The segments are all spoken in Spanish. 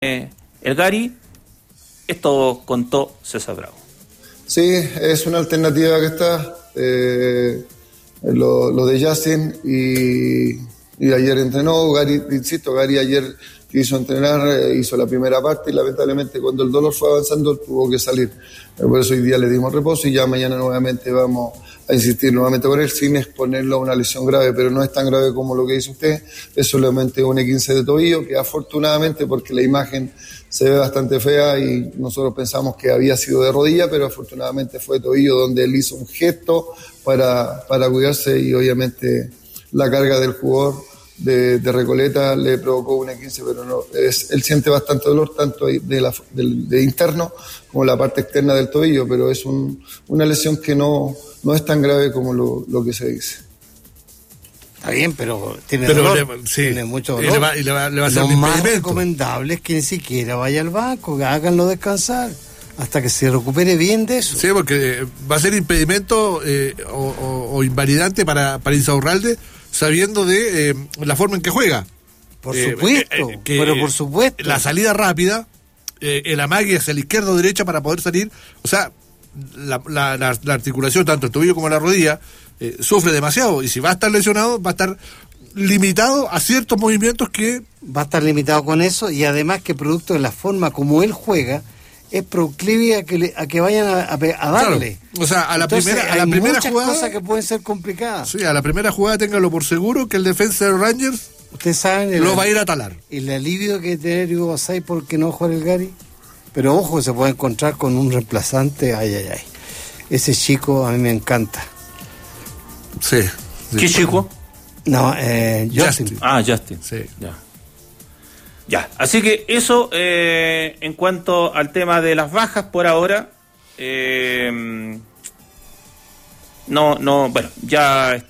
el Gary. Esto contó César Bravo. Sí, es una alternativa que está. Lo de Justin y ayer entrenó. Gary, insisto, Gary ayer quiso entrenar, hizo la primera parte y lamentablemente cuando el dolor fue avanzando tuvo que salir. Por eso hoy día le dimos reposo y ya mañana nuevamente vamos a insistir nuevamente con él sin exponerlo a una lesión grave, pero no es tan grave como lo que dice usted. Es solamente un E15 de tobillo que afortunadamente, porque la imagen se ve bastante fea y nosotros pensamos que había sido de rodilla, pero afortunadamente fue de tobillo donde él hizo un gesto para cuidarse y obviamente la carga del jugador de Recoleta le provocó un E15, pero no, él siente bastante dolor tanto de interno como la parte externa del tobillo, pero es una lesión que no es tan grave como lo que se dice. Está bien, pero tiene dolor, tiene mucho dolor. Y le va a hacer lo más recomendable es que ni siquiera vaya al banco, háganlo descansar hasta que se recupere bien de eso. Sí, porque va a ser impedimento o invalidante para Insaurralde, sabiendo de la forma en que juega. Por supuesto, pero por supuesto. La salida rápida, el amague hacia la izquierda o derecha para poder salir, o sea, la articulación, tanto el tobillo como la rodilla, sufre demasiado, y si va a estar lesionado, va a estar limitado a ciertos movimientos que... Va a estar limitado con eso, y además que producto de la forma como él juega, es proclive a que vayan a darle. Claro. O sea, a la primera jugada... Hay muchas cosas que pueden ser complicadas. Sí, a la primera jugada téngalo por seguro que el defensa de los Rangers ustedes saben lo va a ir a talar. El alivio que tener Hugo Basay porque no juega el Gary. Pero ojo, se puede encontrar con un reemplazante. Ay. Ese chico a mí me encanta. Sí. ¿Qué chico? No, Justin. Justin. Sí. Ya, así que eso en cuanto al tema de las bajas por ahora. Bueno, ya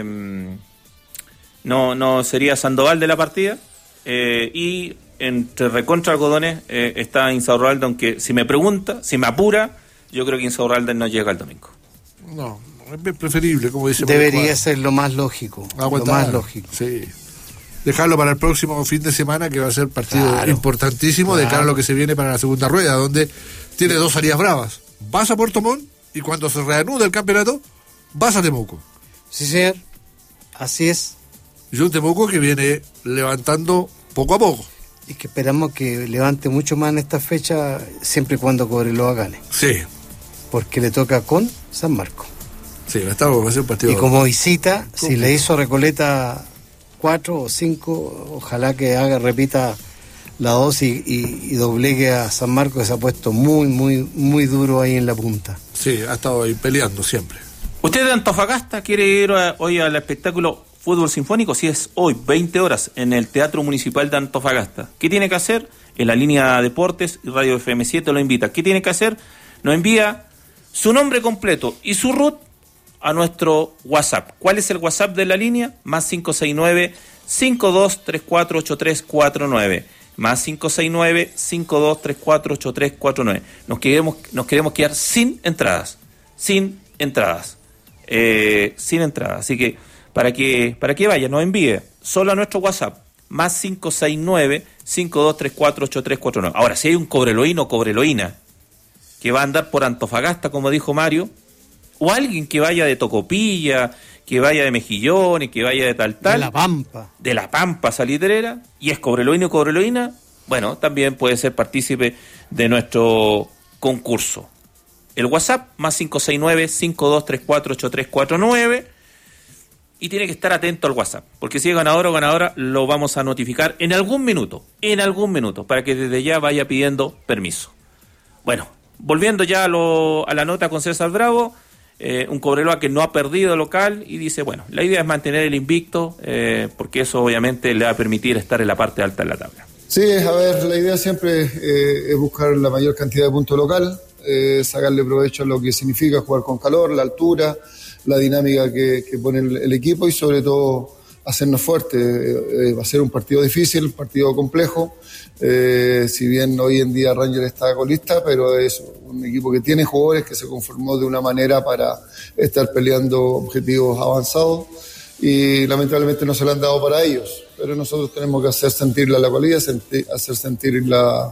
no sería Sandoval de la partida. Y entre recontra algodones está Insaurralde, aunque si me pregunta, si me apura, yo creo que Insaurralde no llega el domingo. No, es preferible, como dice. Debería ser lo más lógico. Aguantar, lo más lógico. Sí. Dejarlo para el próximo fin de semana, que va a ser partido importantísimo de cara a lo que se viene para la segunda rueda, donde tiene dos salidas bravas. Vas a Puerto Montt y cuando se reanude el campeonato, vas a Temuco. Sí, señor. Así es. Y un Temuco que viene levantando poco a poco. Y que esperamos que levante mucho más en esta fecha, siempre y cuando Cobreloa gane. Sí. Porque le toca con San Marcos. Sí, va a ser un partido. Y como visita, si le hizo Recoleta 4 o 5, ojalá que repita la 2 y doblegue a San Marcos, que se ha puesto muy, muy, muy duro ahí en la punta. Sí, ha estado ahí peleando siempre. ¿Usted de Antofagasta quiere ir hoy al espectáculo Fútbol Sinfónico? Si es hoy, 20 horas, en el Teatro Municipal de Antofagasta. ¿Qué tiene que hacer? En la línea Deportes y Radio FM7 lo invita. ¿Qué tiene que hacer? Nos envía su nombre completo y su RUT a nuestro WhatsApp. ¿Cuál es el WhatsApp de la línea? Más 569-5234-8349. Más 569-5234-8349. Nos queremos quedar sin entradas. Sin entradas. Así que para que vaya, nos envíe solo a nuestro WhatsApp. Más 569-5234-8349. Ahora, si hay un cobreloíno o cobreloína que va a andar por Antofagasta, como dijo Mario, o alguien que vaya de Tocopilla, que vaya de Mejillones, que vaya de tal. De la Pampa Salitrera, y es cobreloíno o cobreloína, bueno, también puede ser partícipe de nuestro concurso. El WhatsApp, más 569-5234-8349, y tiene que estar atento al WhatsApp, porque si es ganador o ganadora, lo vamos a notificar en algún minuto, para que desde ya vaya pidiendo permiso. Bueno, volviendo ya a la nota con César Bravo, un Cobreloa que no ha perdido local y dice, bueno, la idea es mantener el invicto, porque eso obviamente le va a permitir estar en la parte alta de la tabla. Sí, a ver, la idea siempre es buscar la mayor cantidad de puntos local, sacarle provecho a lo que significa jugar con calor, la altura, la dinámica que pone el equipo y sobre todo hacernos fuertes. Va a ser un partido difícil, un partido complejo, si bien hoy en día Rangers está colista, pero es un equipo que tiene jugadores que se conformó de una manera para estar peleando objetivos avanzados y lamentablemente no se le han dado para ellos. pero nosotros tenemos que hacer sentir la localidad, hacer sentir la